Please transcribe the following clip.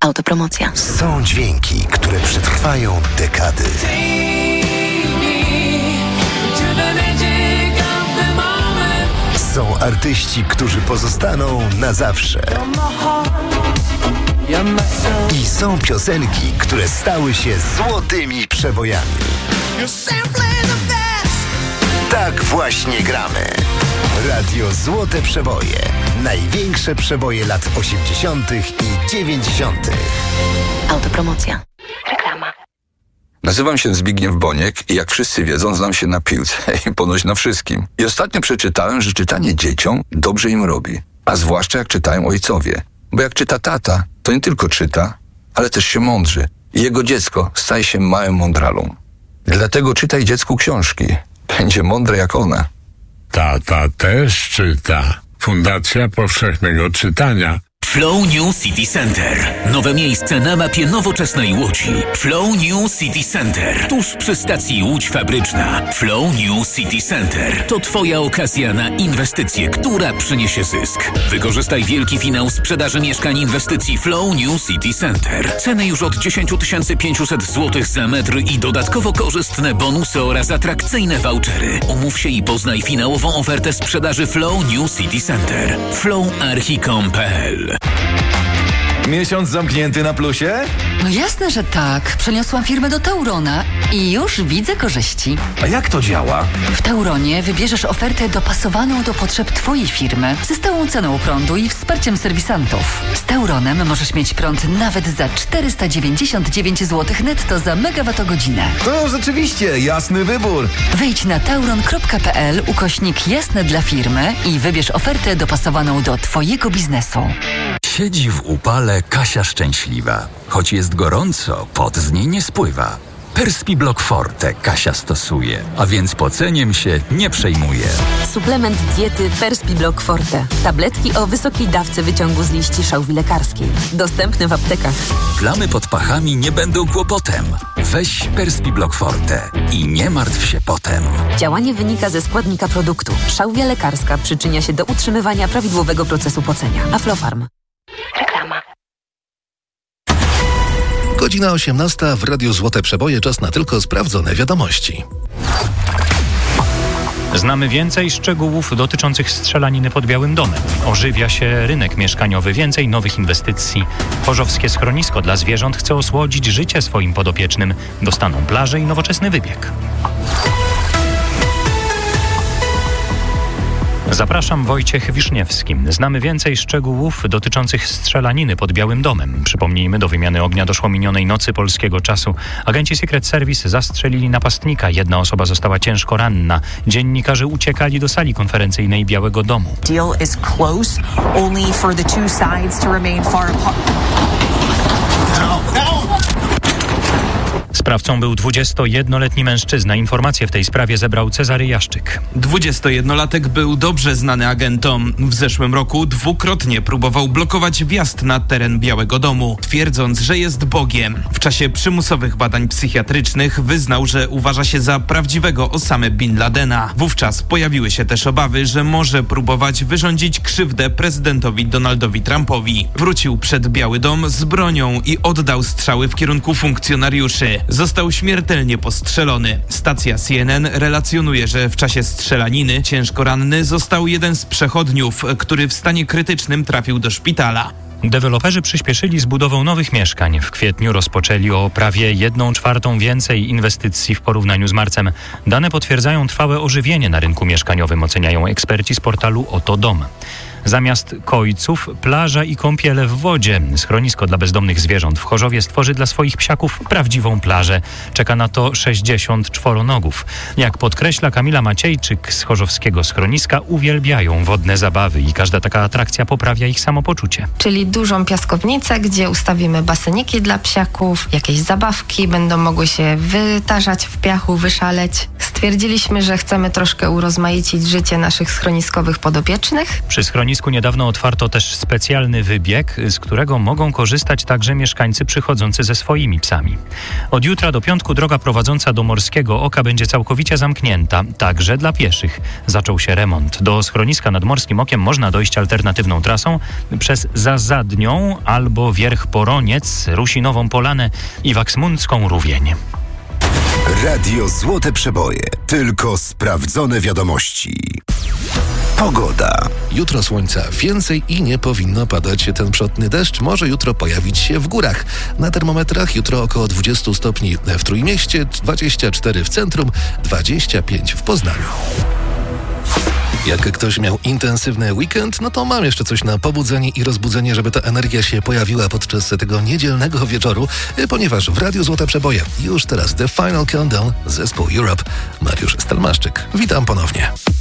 Autopromocja. Są dźwięki, które przetrwają dekady. Są artyści, którzy pozostaną na zawsze. I są piosenki, które stały się złotymi przebojami. Tak właśnie gramy. Radio Złote Przeboje. Największe przeboje lat 80. i 90. Autopromocja. Reklama. Nazywam się Zbigniew Boniek i jak wszyscy wiedzą, znam się na piłce i ponoć na wszystkim. I ostatnio przeczytałem, że czytanie dzieciom dobrze im robi. A zwłaszcza jak czytają ojcowie. Bo jak czyta tata, to nie tylko czyta, ale też się mądrzy. I jego dziecko staje się małym mądralą. Dlatego czytaj dziecku książki. Będzie mądre jak ona. Tata też czyta. Fundacja Powszechnego Czytania. Flow New City Center. Nowe miejsce na mapie nowoczesnej Łodzi. Flow New City Center. Tuż przy stacji Łódź Fabryczna. Flow New City Center. To Twoja okazja na inwestycję, która przyniesie zysk. Wykorzystaj wielki finał sprzedaży mieszkań inwestycji Flow New City Center. Ceny już od 10 500 zł za metr i dodatkowo korzystne bonusy oraz atrakcyjne vouchery. Umów się i poznaj finałową ofertę sprzedaży Flow New City Center. flowarchicom.pl. Miesiąc zamknięty na plusie? No jasne, że tak. Przeniosłam firmę do Taurona i już widzę korzyści. A jak to działa? W Tauronie wybierzesz ofertę dopasowaną do potrzeb Twojej firmy, ze stałą ceną prądu i wsparciem serwisantów. Z Tauronem możesz mieć prąd nawet za 499 zł netto za megawattogodzinę. To rzeczywiście jasny wybór. Wejdź na tauron.pl /jasne dla firmy i wybierz ofertę dopasowaną do Twojego biznesu. Siedzi w upale Kasia szczęśliwa. Choć jest gorąco, pot z niej nie spływa. Perspiblock Forte Kasia stosuje, a więc poceniem się nie przejmuje. Suplement diety Perspiblock Forte. Tabletki o wysokiej dawce wyciągu z liści szałwi lekarskiej. Dostępne w aptekach. Plamy pod pachami nie będą kłopotem. Weź Perspiblock Forte i nie martw się potem. Działanie wynika ze składnika produktu. Szałwia lekarska przyczynia się do utrzymywania prawidłowego procesu pocenia. Aflofarm. Reklama. Godzina 18 w Radiu Złote Przeboje. Czas na tylko sprawdzone wiadomości. Znamy więcej szczegółów dotyczących strzelaniny pod Białym Domem. Ożywia się rynek mieszkaniowy, więcej nowych inwestycji. Chorzowskie schronisko dla zwierząt chce osłodzić życie swoim podopiecznym. Dostaną plażę i nowoczesny wybieg. Zapraszam, Wojciech Wiszniewski. Znamy więcej szczegółów dotyczących strzelaniny pod Białym Domem. Przypomnijmy, do wymiany ognia doszło minionej nocy polskiego czasu. Agenci Secret Service zastrzelili napastnika. Jedna osoba została ciężko ranna. Dziennikarze uciekali do sali konferencyjnej Białego Domu. Deal is close, only for the two sides to remain far apart. Sprawcą był 21-letni mężczyzna. Informacje w tej sprawie zebrał Cezary Jaszczyk. 21-latek był dobrze znany agentom. W zeszłym roku dwukrotnie próbował blokować wjazd na teren Białego Domu, twierdząc, że jest Bogiem. W czasie przymusowych badań psychiatrycznych wyznał, że uważa się za prawdziwego Osamę Bin Ladena. Wówczas pojawiły się też obawy, że może próbować wyrządzić krzywdę prezydentowi Donaldowi Trumpowi. Wrócił przed Biały Dom z bronią i oddał strzały w kierunku funkcjonariuszy. Został śmiertelnie postrzelony. Stacja CNN relacjonuje, że w czasie strzelaniny ciężko ranny został jeden z przechodniów, który w stanie krytycznym trafił do szpitala. Deweloperzy przyspieszyli z budową nowych mieszkań. W kwietniu rozpoczęli o prawie 1/4 więcej inwestycji w porównaniu z marcem. Dane potwierdzają trwałe ożywienie na rynku mieszkaniowym, oceniają eksperci z portalu Oto Dom. Zamiast kojców, plaża i kąpiele w wodzie. Schronisko dla bezdomnych zwierząt w Chorzowie stworzy dla swoich psiaków prawdziwą plażę. Czeka na to 60 czworonogów. Jak podkreśla Kamila Maciejczyk z chorzowskiego schroniska, uwielbiają wodne zabawy i każda taka atrakcja poprawia ich samopoczucie. Czyli dużą piaskownicę, gdzie ustawimy baseniki dla psiaków, jakieś zabawki, będą mogły się wytarzać w piachu, wyszaleć. Stwierdziliśmy, że chcemy troszkę urozmaicić życie naszych schroniskowych podopiecznych. Przy schronisku Gdańsku niedawno otwarto też specjalny wybieg, z którego mogą korzystać także mieszkańcy przychodzący ze swoimi psami. Od jutra do piątku droga prowadząca do Morskiego Oka będzie całkowicie zamknięta, także dla pieszych. Zaczął się remont. Do schroniska nad Morskim Okiem można dojść alternatywną trasą przez Zazadnią albo Wierch Poroniec, Rusinową Polanę i Waksmundzką Rówień. Radio Złote Przeboje. Tylko sprawdzone wiadomości. Pogoda. Jutro słońca więcej i nie powinno padać. Ten przodny deszcz może jutro pojawić się w górach. Na termometrach jutro około 20 stopni w Trójmieście, 24 w centrum, 25 w Poznaniu. Jak ktoś miał intensywny weekend, no to mam jeszcze coś na pobudzenie i rozbudzenie, żeby ta energia się pojawiła podczas tego niedzielnego wieczoru, ponieważ w Radiu Złote Przeboje już teraz The Final Countdown, zespół Europe, Mariusz Stelmaszczyk. Witam ponownie.